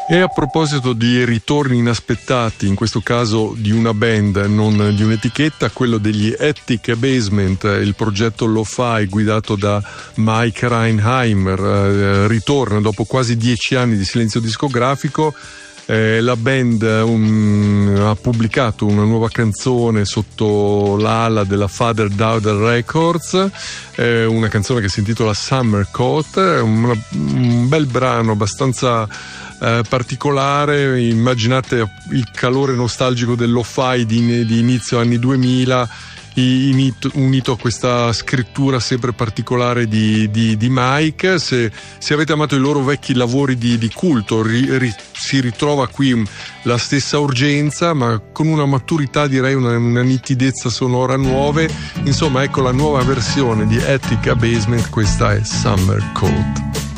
E a proposito di ritorni inaspettati, in questo caso di una band, non di un'etichetta, quello degli Attic Basement, il progetto Lo-Fi guidato da Mike Reinheimer, ritorna dopo quasi 10 anni di silenzio discografico. La band ha pubblicato una nuova canzone sotto l'ala della Father Daughter Records, una canzone che si intitola Summer Coat, un bel brano abbastanza particolare. Immaginate il calore nostalgico del lo-fi di inizio anni 2000 unito a questa scrittura sempre particolare di Mike. Se avete amato i loro vecchi lavori di culto, si ritrova qui la stessa urgenza, ma con una maturità, direi una nitidezza sonora nuove. Insomma, ecco la nuova versione di Attic Basement, questa è Summer Coat.